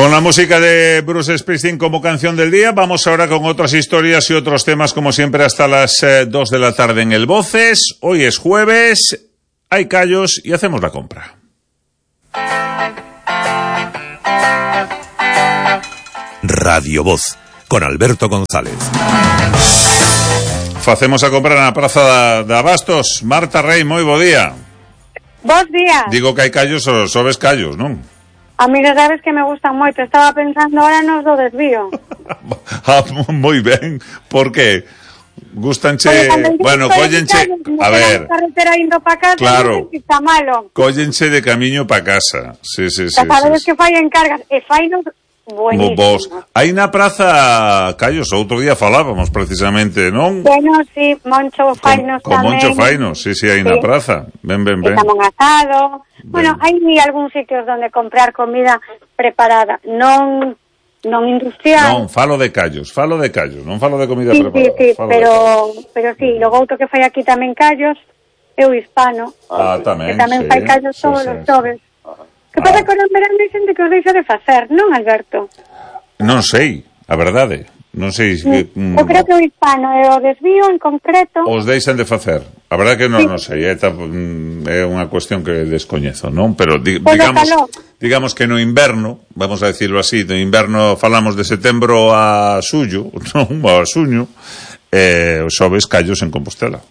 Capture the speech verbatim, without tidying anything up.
Con la música de Bruce Springsteen como canción del día, vamos ahora con otras historias y otros temas, como siempre, hasta las eh, dos de la tarde en el Voces. Hoy es jueves, hay callos y hacemos la compra. Radio Voz, con Alberto González. Facemos a comprar na Praza de Abastos. Marta Rey, moi bo día. Bos días. Digo que hai callos, só ves callos, non? A mí já sabes que me gustan moito. Estaba pensando ahora nos do desvío. Ah, moi ben. Por que? Gustanche... Bueno, cóllenche... A ver... carretera indo pa casa, claro. Está malo. Cóllenche de camiño pa casa. Sí, sí, sí. Sabes sí, que fai encargas. E fai nos... Buenísimo. Hai na praza callos, outro día falábamos precisamente, non? Bueno, sí, Moncho Fainos con, con tamén. Moncho Fainos, sí, sí, hai sí. Na praza. Ben, ben, ben. E tamén asado. Ben. Bueno, hai algúns sitios donde comprar comida preparada, non non industrial. Non, falo de callos, falo de callos, non falo de comida sí, preparada. Sí, sí, pero pero sí, logo outro que fai aquí tamén callos é o Hispano. Ah, tamén, que tamén sí, fai callos sí, todos sí, os sí. xoves. Que Ah. pasa con o verán dicen de que os deixa de facer, non, Alberto? Non sei, a verdade. Non sei... Que, mm, eu creo que o Hispano e o desvío en concreto... Os deixan de facer. A verdade que non, sí. non sei, é, é unha cuestión que descoñezo, non? Pero di, digamos, digamos que no inverno, vamos a decirlo así, no inverno falamos de setembro a xullo, non, a xuño, eh, os xoves callos en Compostela.